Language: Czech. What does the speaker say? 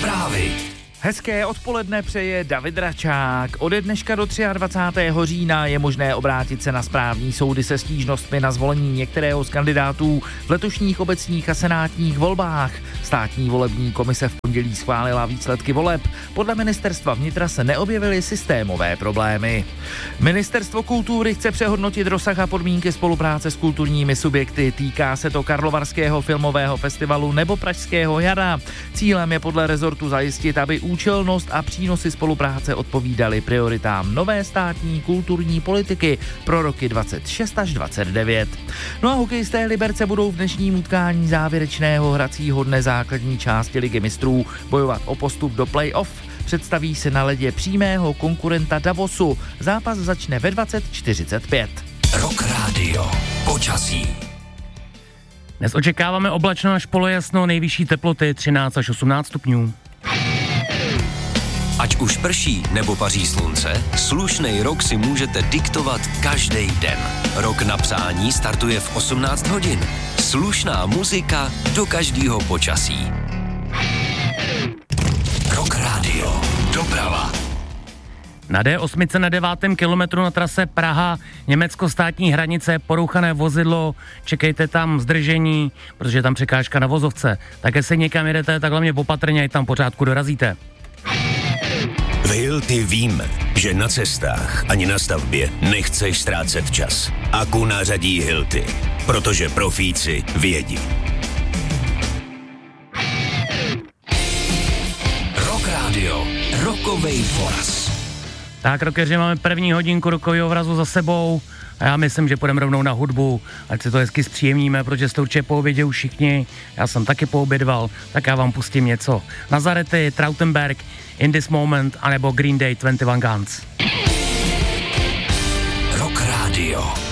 Zprávy. Hezké odpoledne přeje David Račák. Ode dneška do 23. října je možné obrátit se na správní soudy se stížnostmi na zvolení některého z kandidátů v letošních obecních a senátních volbách. Státní volební komise v pondělí schválila výsledky voleb. Podle ministerstva vnitra se neobjevily systémové problémy. Ministerstvo kultury chce přehodnotit rozsah a podmínky spolupráce s kulturními subjekty. Týká se to Karlovarského filmového festivalu nebo Pražského jara. Cílem je podle rezortu zajistit, aby účelnost a přínosy spolupráce odpovídaly prioritám nové státní kulturní politiky pro roky 26 až 29. No a hokejisté Liberce budou v dnešním utkání závěrečného hracího dne základní části Ligy mistrů bojovat o postup do play-off. Představí se na ledě přímého konkurenta Davosu. Zápas začne ve 20:45. Rock Radio. Počasí. Dnes očekáváme oblačno až polojasno, nejvyšší teploty 13 až 18 stupňů. Ať už prší nebo paří slunce, slušnej rok si můžete diktovat každý den. Rok na přání startuje v 18 hodin. Slušná muzika do každého počasí. Rock Radio. Doprava. Na D8 na 9. kilometru na trase Praha, Německo státní hranice, porouchané vozidlo, čekejte tam zdržení, protože je tam překážka na vozovce. Tak jestli někam jedete, tak hlavně opatrně, ať tam pořádku dorazíte. V Hilti víme, že na cestách ani na stavbě nechceš ztrácet čas. Aku nařadí Hilti, protože profíci vědí. Rock Radio. Rokovej voraz. Tak, rokeři, máme první hodinku rokového vrazu za sebou a já myslím, že půjdeme rovnou na hudbu, ať si to hezky zpříjemníme, protože jste určitě po obědě už všichni, já jsem taky poobědval, tak já vám pustím něco. Nazarety, Trautenberg, In This Moment, anebo Green Day 21 Guns. Rock Radio.